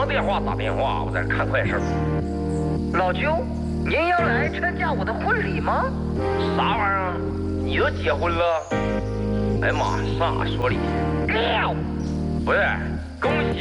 电话打电话，我在这看快事。 老舅，您要来参加我的婚礼吗？ 啥玩意儿？你都结婚了？哎呀妈，上哪说理去？ 撂！ 不是，恭喜。